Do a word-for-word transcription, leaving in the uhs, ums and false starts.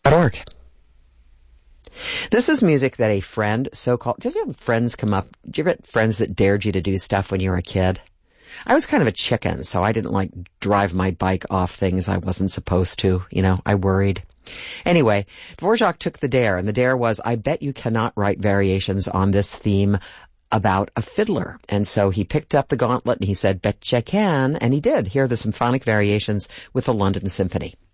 Org. This is music that a friend, so-called, did you have friends come up, did you ever have friends that dared you to do stuff when you were a kid? I was kind of a chicken, so I didn't like drive my bike off things I wasn't supposed to, you know, I worried. Anyway, Dvorak took the dare, and the dare was, I bet you cannot write variations on this theme about a fiddler. And so he picked up the gauntlet and he said, bet you can, and he did. Here are the symphonic variations with the London Symphony.